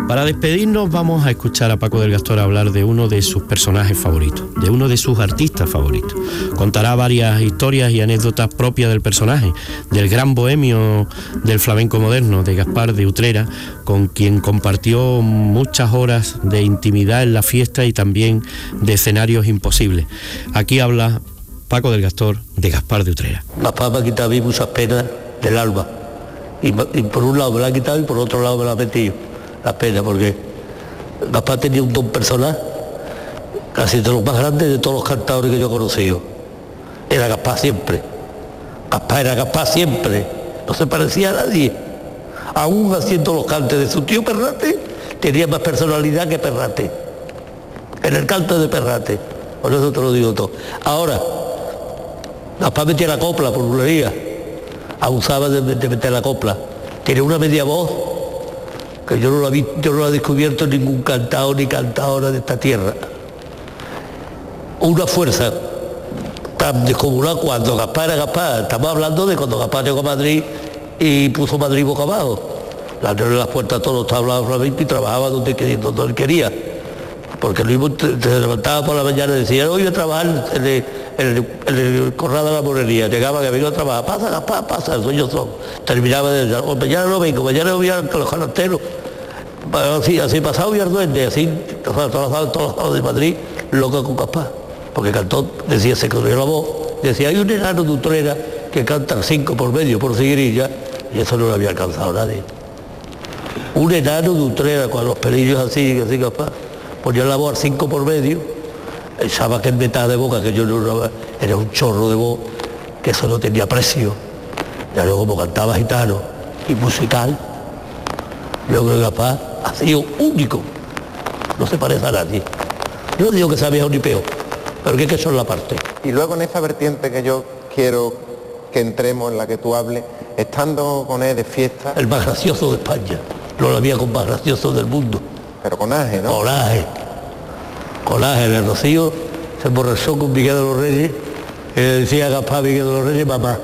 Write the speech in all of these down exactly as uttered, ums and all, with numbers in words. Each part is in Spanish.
Para despedirnos vamos a escuchar a Paco del Gastor hablar de uno de sus personajes favoritos, de uno de sus artistas favoritos. Contará varias historias y anécdotas propias del personaje, del gran bohemio del flamenco moderno, de Gaspar de Utrera, con quien compartió muchas horas de intimidad en la fiesta y también de escenarios imposibles. Aquí habla Paco del Gastor de Gaspar de Utrera. Gaspar me ha quitado a mí muchas penas del alma, y, y por un lado me la ha quitado y por otro lado me la ha metido las penas, porque Gaspar tenía un don personal casi de los más grandes de todos los cantadores que yo he conocido. Era Gaspar siempre, Gaspar era Gaspar siempre, no se parecía a nadie, aún haciendo los cantes de su tío Perrate, tenía más personalidad que Perrate, en el cante de Perrate, por eso te lo digo todo. Ahora, Gaspar metía la copla por bulería, abusaba de, de meter la copla, tiene una media voz que yo no la vi, yo no la he descubierto en ningún cantador ni cantadora de esta tierra. Una fuerza tan descomunal cuando Gaspar era Gaspar. Estamos hablando de cuando Gaspar llegó a Madrid y puso Madrid boca abajo. Le abrió las puertas a todos los tablados flamencos y trabajaba donde, donde él quería. Porque lo mismo se levantaba por la mañana y decía, hoy voy a trabajar en el, en el, en el corral de la morería. Llegaba que venía a trabajar, pasa Gaspar, pasa, el sueño son. Terminaba de decir, mañana no vengo, mañana voy a los jalateros. Así, así pasado y al duende, así, todas las salas de Madrid, loca con Gaspar. Porque cantó, decía, se corrió la voz, decía, hay un enano de Utrera que canta cinco por medio, por seguirilla, y eso no lo había alcanzado nadie. Un enano de Utrera, con los pelillos así, así Gaspar, ponía la voz al cinco por medio, pensaba que en mitad de boca, que yo no era un chorro de voz, que eso no tenía precio. Ya luego como cantaba gitano y musical, yo creo que Gaspar ha sido único, no se parece a nadie. Yo no digo que sea viejo ni peor, pero que es que eso es la parte. Y luego en esa vertiente que yo quiero que entremos, en la que tú hables, estando con él de fiesta... El más gracioso de España, no lo había con más gracioso del mundo. Pero conaje, ¿no? Conaje, conaje. En el Rocío se emborrachó con Miguel de los Reyes, y le decía a Gaspar Miguel de los Reyes, mamá.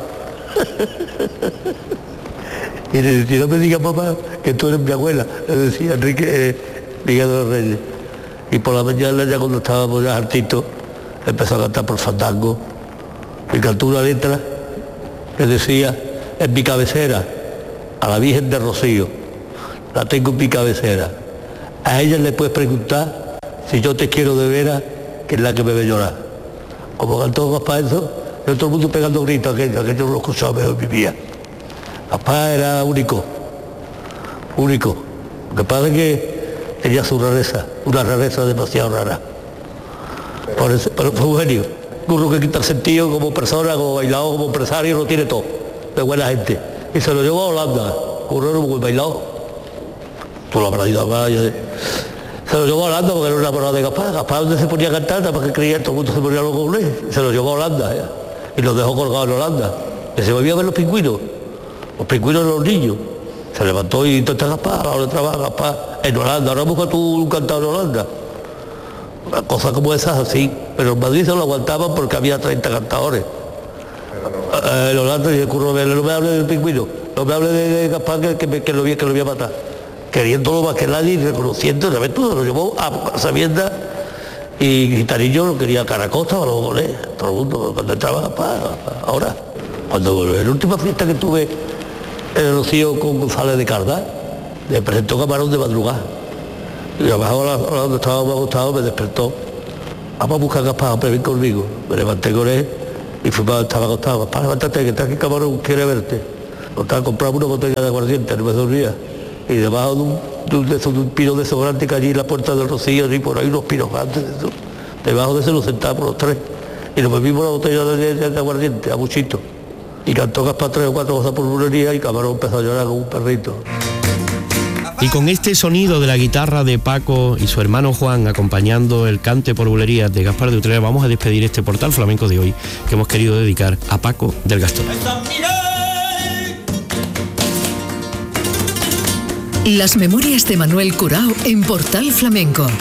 Y le decía, no me digas mamá, que tú eres mi abuela, le decía Enrique eh, Miguel de los Reyes. Y por la mañana, ya cuando estábamos ya hartitos, empezó a cantar por fandango, y cantó una letra que decía, en mi cabecera, a la Virgen de Rocío, la tengo en mi cabecera. A ella le puedes preguntar si yo te quiero de veras, que es la que me ve llorar. Como cantó Gaspar eso, yo todo el mundo pegando gritos, aquello, aquello no lo escuchaba mejor en mi vida. Gaspar era único, único. Lo que pasa es que tenía su rareza, una rareza demasiado rara. Por eso, pero fue un genio. Uno que quita el sentido como persona, como bailador, como empresario, lo tiene todo, de buena gente. Y se lo llevó a Holanda, uno era muy bailado. Tú lo habrás ido a más. Se lo llevó a Holanda porque era una enamorado de Gaspar. Gaspar donde se ponía a cantar, nada más que creía, todo el mundo se ponía loco con él. Se lo llevó a Holanda, ¿eh? Y lo dejó colgado en Holanda. Que se volvió a ver los pingüinos, los pingüinos de los niños. Se levantó y intentó Gaspar, ahora trabaja Gaspar en Holanda. Ahora busca tú un cantador en Holanda. Una cosa como esas así, pero en Madrid se lo aguantaban porque había treinta cantadores. Eh, en Holanda, y el curro, no me hable del pingüino, no me hable de, de Gaspar que, que, me, que, lo voy, que lo voy a matar. Queriéndolo más que nadie y reconociendo, de vez todo lo llevó a sabienda, y Gitanillo lo quería a Caracosta o lo golé, todo el mundo, cuando entraba Gaspar, ahora. Cuando en la última fiesta que tuve en el Rocío con González de Cardá, le presentó Camarón de madrugada. Y abajo donde estaba más acostado me despertó. Vamos a buscar a Gaspar, pero ven conmigo. Me levanté con él y fui para donde estaba acostado. Gaspar, levántate, que está aquí Camarón, quiere verte. Estaba comprando una botella de aguardiente, no me dormía. Y debajo de un, de un, de un, de un pino de esos grandes que allí en la puerta del Rocío, y por ahí unos pinos grandes de eso. Debajo de ese nos sentábamos los tres. Y nos bebimos la botella de, de, de aguardiente, a muchito. Y cantó Gaspar tres o cuatro cosas por bulería y Camarón empezó a llorar como un perrito. Y con este sonido de la guitarra de Paco y su hermano Juan acompañando el cante por bulerías de Gaspar de Utrera, vamos a despedir este portal flamenco de hoy que hemos querido dedicar a Paco del Gastor. Las memorias de Manuel Curao en Portal Flamenco.